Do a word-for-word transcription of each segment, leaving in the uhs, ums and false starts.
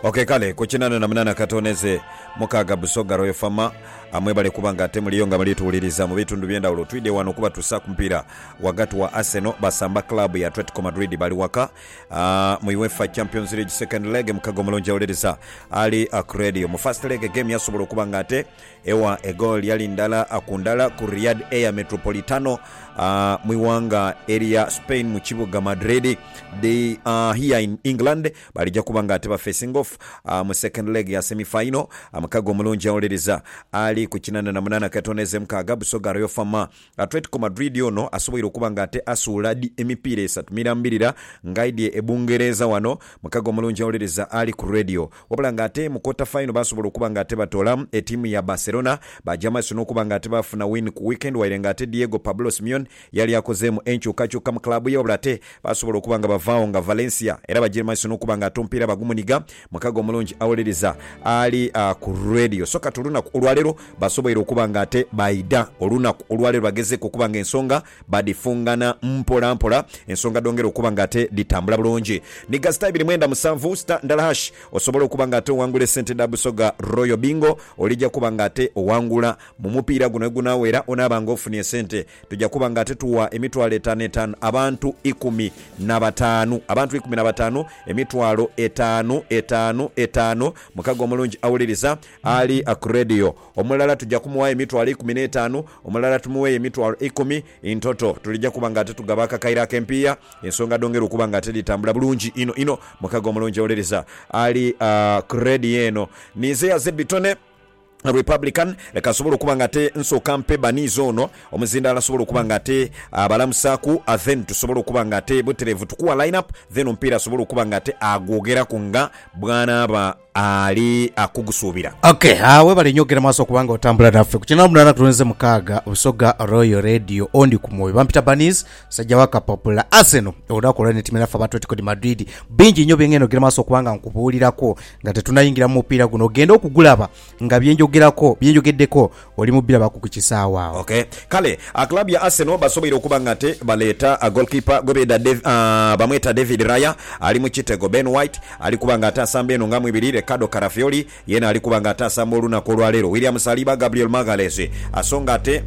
Okay kale kuchinana na munana katoneze mukaga Busoga Royal Farmer amwebale kubanga ate muliyonga mali tuwuliriza mu bitundu byenda ulo twide wano kuba tusa kumpira wagati wa Arsenal basamba club ya Atletico Madrid bali waka uh, mu UEFA Champions League second leg mukago mulonja uliriza ali akradio mu first leg game yasobola kubanga ate ewa a goal yali ndala akundala ku Riyadh Air Metropolitano uh, muiwanga area Spain mu kibuga Madrid they uh, here in England balijja kubanga ate ba facing off uh, mu second leg ya semi final amakago mulonja uliriza ali kuchinana na munana katoneze mkaga Busoga Royal Farmer Atletico Madrid yono asobola kubanga ate asuladi emipira esatu mirambirira ngaidye ebungereza wano mukago mulonja uliriza ali ku radio wabulanga ate mu quarter final basobola kubanga ate batola etimu ya Barcelona bajama sino kubanga ate bafuna win ku weekend wairenga ate Diego Pablo Simeone yali yakozemu enchuka chuka mu club ye wabulate basobola kubanga bavao nga Valencia era bajema sino kubanga atompira bagumuniga mukago mulonji awuliriza ali uh, ku radio soka tuluna olwalero basobola okubanga ate baida oluna olwalero bageze kokubanga ensonga badifungana mpola mpola ensonga dongero okubanga ate ditambula bulonje ni gasta ibiri mwenda musanvu sta ndala hash osobola okubanga ate wangule sente da Busoga Royal Bingo olija kubanga ate owangula mu mupira guno gunawera onabanga ofunie sente tujja kubanga ate tuwa emitwalo etaano etaano abantu ikumi na batano abantu ikumi na batano emitwalo etaano etaano etaano mukago mulungi awuliriza ali akradio omulala tujja kumuwa emitwalo ikumi na etaano omulala tumuwe emitwalo ikumi in total tulija kubanga ate tugabaka kaira kempia ensonga dongero kubanga ate litambula bulungi ino ino mukago mulungi awuliriza ali uh, kradio eno nize ya zebitone Republican lekasobola kubanga ate nsoka mpe banizono omuzinda alasobola kubanga ate abalamusaku then tusobola kubanga ate buterevu tukuwa lineup then ompira asobola kubanga ate agogera kunga bwana aba ali akugusubira. Okay, awe bali nyogera maso kubanga otambula nafe kuchina munana tuwenze mukaga Busoga Royal Radio ondi kumoyo bampita banis sajja waka popular Arsenal odakola ne timena fa Atletico de Madrid bingi nyo bengeno gira maso kubanga nkubulirako nga tetunayingira mu mupira guno genda okugulaba nga byenjogerako byenjogeddeko oli mubira bakukukisawa. Okay, kale a club ya Arsenal basobira okubanga ate baleta a goalkeeper gobeda Dev, uh, bamweta David Raya ali mu kitego Ben White ali kubanga ate asambe eno ngamwe birire Ricardo Carafioli yena ali kubanga ate asambe olunako lwalero William Saliba Gabriel Magalhaes asonga ate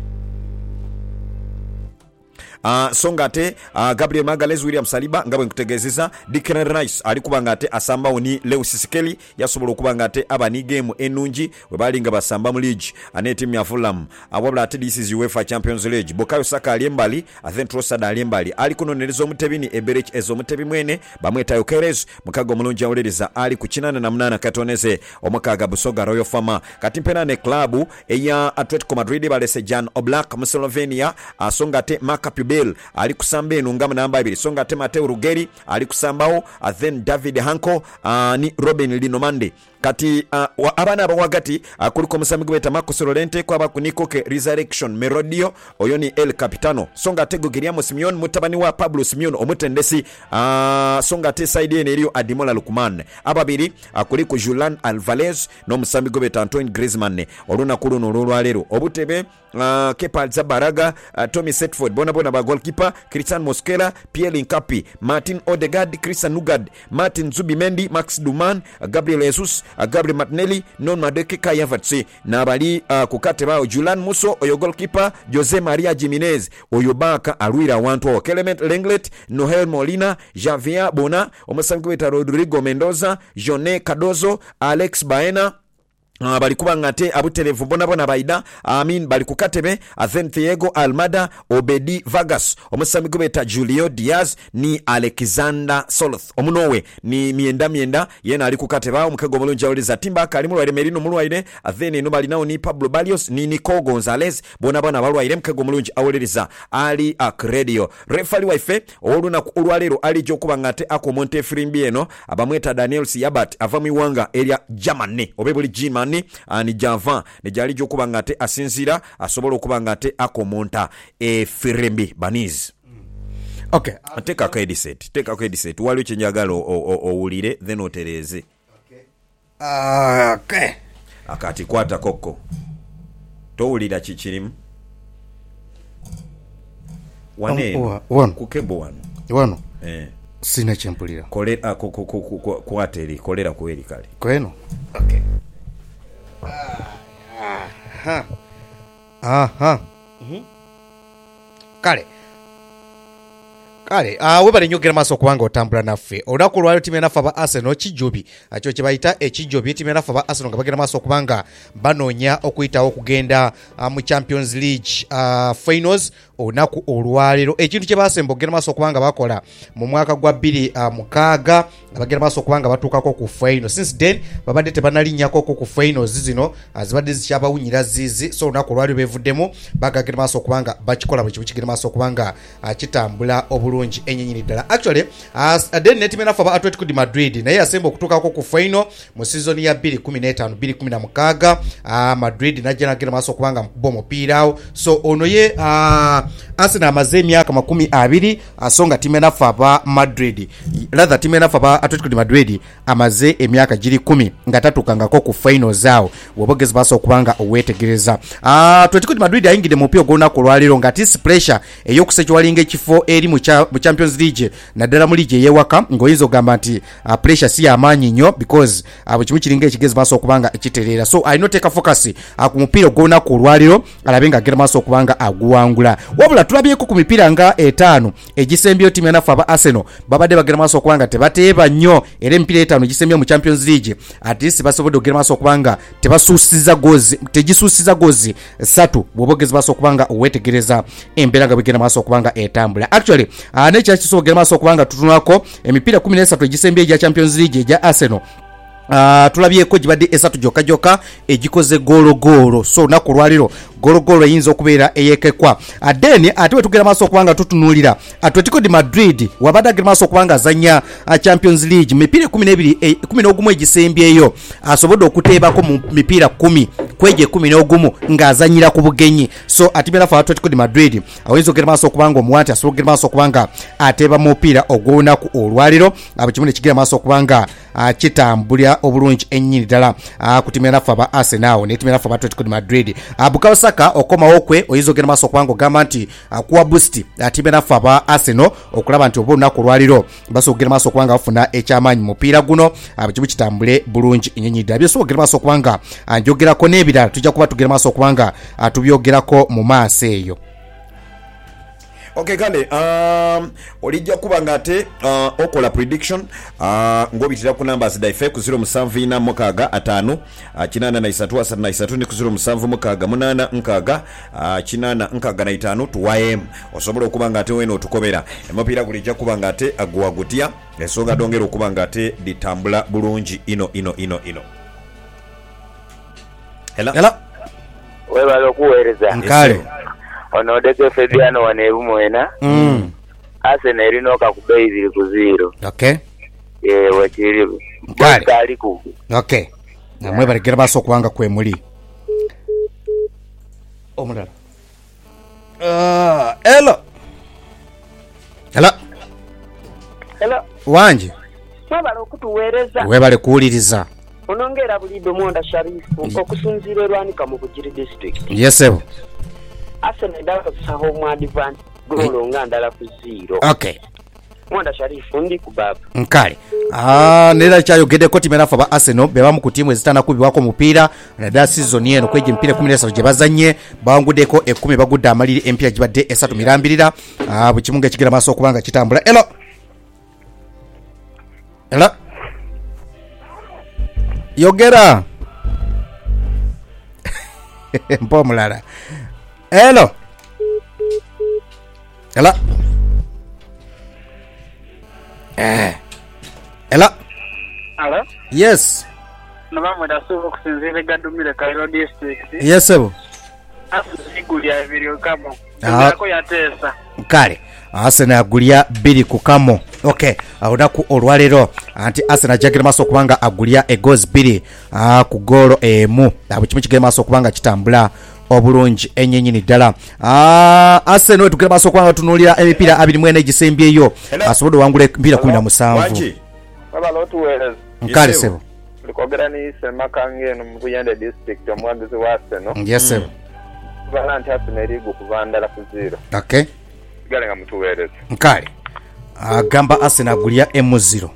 Uh, songate uh, Gabriel Magalhaes William Saliba ngabwe nkutegezeza Declan Rice ali kubanga ate asamba oni Lewis Skelly yasobola okubanga ate abani game enungi webalinga basamba mu league ane team ya Fulham awabula ate this is UEFA Champions League Bukayo Saka aliembali athen Trossard aliembali ali kunonereza omutebini Eberech ezo mutebi mwene bamweta Yokeres mukago mulungi awuliriza ali kuchinana na munana katoneze omukaga Busoga Royal Farmer kati mpena ne club eya Atletico Madrid balese Jan Oblak mu Slovenia asonga ate Maccabi ali kusamba eno ngama namba ibiri songa ate Mateo Ruggeri ali kusambawo then David Hanko uh, ni Robin Linomande kati uh, abana abawagati uh, kuliko musami gweta Marcos Llorente kwa bakuniko ke Resurrection Merodio oyoni El Capitano songa ate Guillermo Simeone mutabani wa Pablo Simeone omutendesi uh, songa ate side ene iliyo Ademola Lookman ababiri uh, kuliko Julian Alvarez no musami gweta Antoine Griezmann oluna kuluno lolwalero obutebe uh, Kepa Arrizabalaga uh, Tommy Setford bona bona ba goalkeeper Christian Mosquera Pierre Nkapi Martin Odegaard Christian Nugard Martin Zubimendi Max Duman uh, Gabriel Jesus uh, Gabriel Martinelli non Madeke Kayavatse nabali uh, kukate bao Julian Musso oyo goalkeeper Jose Maria Jimenez oyo baka alwira wantu Clement Lenglet Noel Molina Javier Bona omusangweta Rodrigo Mendoza Jone Cardozo Alex Baena Uh, bali kubanga ate abuterevu bona bona baida amin bali kukatebe athen Thiago Almada Obedi Vargas omusami gubeta Julio Diaz ni Alexander Soloth omunowe ni mienda mienda yena ali kukateba omukago mulungi awuliza timba kalimu lwa Merino mulwaire athen eno bali nawo ni Pablo Barrios ni Nico Gonzalez bona bona balwaire mukago mulungi awuliriza ali akradio refali waife oluna olwalero ali jo kubanga ate ako Monte Frimbi eno abamweta Daniel Siabat avami wanga area Germany obebuli Germany ani Javan ne jali jo kubanga ate asinzira asobola okubanga ate akomonta e Firimbi Baniz. Okay, take a credit set take a credit set wali chenjagalo owulire then otereze. Okay. Uh, okay. Akati kwata kokko towulira chichirimu wane um, one kukebo wano wano eh sina chempulira kolera ku ku ku ku ateri kolera ku eri kale kweno okay aha aha mhm kale kale ah webale nyogera maso kubanga otambula naffe olunaku olwaliro timu enaffe aba Arsenal kijobi akyo kye bayita ekijobi timu enaffe aba Arsenal nga bagenda maso kubanga banoonya okuyitawo okugenda uh, mu Champions League uh, finals olunaku olwaliro ekintu kye basemba okugenda maso kubanga bakola mu mwaka gwa bbiri uh, mukaaga nga bagenda maso kubanga batuukako ku finals since then babadde tebanalinyako ku finals zino uh, zibadde zikyabawunyira zizi so olunaku olwaliro bevuddemu bagagenda maso kubanga bakikola bwe kibu kigenda maso kubanga uh, kitambula obulungi enyenyini ddala actually as uh, then netimena aba Atletico de Madrid naye asemba okutuukako ku final mu season ya bbiri kumi n'etaano bbiri kumi na mukaaga uh, Madrid najja nagenda maso kubanga mukuba omupiira awo so ono ye uh, Arsenal amaze emyaka makumi abiri asonga timena aba Madrid rather timena aba Atletico de Madrid amaze emyaka giri kumi nga tatukangako ku final zaawo wobogezi baso kubanga owetegereza uh, Atletico de Madrid ayingide mu mpio gona kulwaliro nga tis pressure eyokusechwalinga ekifo eri mu Champions League naddala mu league yewaka ngoyinzo gamba nti uh, pressure si amanyi nnyo because abo kimu kiringa ekigezi baso kubanga ekiterera so I not take a focus uh, ku mpiro gona kulwaliro alabenga agera maso kubanga aguwangula wabula tulabyeko ku mipira nga etaano egisembyo timu enafu aba Arsenal babadde bagera maso kubanga tebateeba nnyo era empira etaano egisembyo mu Champions League at least basobodde ogera maso kubanga tebasuusiza gozi tegisuusiza gozi satu bwobogezi baso kubanga owetegereza embeera nga bigenda maso kubanga etambula actually uh, nekya kisobogera maso kubanga tutunako emipira kumi n'esatu egisembyo egya Champions League egya Arsenal Uh, tulabyeko gibadde esatu joka joka egikoze golo golo so nakulwaliro golo golo yinza okubeera eyekekwa adeni ate wetugera maso kubanga tutunulira Atletico de Madrid wabada gera maso kubanga azanya uh, Champions League mipira kumi n'ebiri eh, kumi n'ogumu egisembyeyo asobodde okuteebako mu mipira kumi kweje kumi n'ogumu ng'azanyira ku bugenyi so atimera fa Atletico de Madrid awinza okugera maso kubanga omuwati asobola okugera maso kubanga ateeba mu mupiira ogw'olunaku olwaliro abo kimu ne kigera maso kubanga uh, kitambulya obulungi ennyini ddala uh, kutimera fa aba Arsenal ne timera fa aba Atletico de Madrid uh, Bukayo Saka okomawo kwe oyinza okugera maso kubanga ogamba nti uh, kuwa boost atimera uh, fa aba Arsenal okulaba nti obulunaku olwaliro basobola okugera maso kubanga bafuna ekyamaanyi mu mupiira guno abo uh, kimu kitambule bulungi ennyini ddala byosobola okugera maso kubanga uh, njogerako n'ebirala tujja kuba tugera maso kubanga uh, tubyogerako mu maaso eyo. Okay kale um olijja kuba ngate uh, okola prediction uh, ngobitira ku numbers daife ku zero musanvu ina mukaga atano uh, kinana na isatu asatu na isatu ni ku zero musanvu mukaga munana nkaga uh, kinana nkaga na itano tuwaye osobola okuba ngate weno tukobera emapira kulijja kuba ngate agwagutia esonga dongero kuba ngate ditambula bulungi ino ino ino ino Hela Hela webale okuweereza nkale ono deke Fabiano wanebu mwena mm Arsenal erinoka ku bei ziri ku zero okay eh wakiri nkale kali ku okay namwe baregera baso kubanga kwemuli omulala ah elo Hela Hello. wanje Wabala okutuweereza. webale kuwuliriza Onongera bulido mwonda Sharifu okusinzira erwanika mu Bugiri district. yesebo Arsenal ndaba saho mu advance golo nga ndala ku zero. okay Mwonda Sharifu ndi ku baba. nkale ah nera kyayogedde ko timera fa ba Arsenal beba mu kutimu ezitana kubibwako mupiira na da season yeno kweje mpira kumi n'esatu gye bazanye bawangudeko ekumi bagudde amaliri empira gibadde esatu mirambirira ah bukimunga kigira maso okubanga kitambula elo elo yogera mpo mulala elo ela eh ela Hello? yes Nabamwe dasuba okusinzira egadumire Cairo district. yes ebo Asigulya ebiri kamo. Ah. Ako yatesa. kale Arsenal agulya biri ku kamo okay awunaku olwalero anti Arsenal jagira maso kubanga agulya egos biri ah ku golo emu abo kimu kigira maso kubanga kitambula obulungi enyenyini ddala ah Arsenal tugira maso kubanga tunulira emipira abiri mwene gisembyeyo asobodde wangula empira kumi na musanvu wabala otuweereza nkale sebo likogera ni Sema Kangeno mu Buyende district omwagizi wa Arsenal yes sebo bala nti Arsenal erigo kuvandala ku zero okay gale nga mutuweereza nkale agamba Arsenal agulya M zero.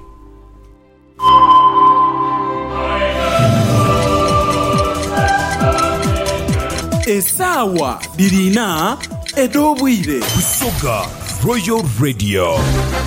Esaawa birina edobwire Busoga Royal Radio.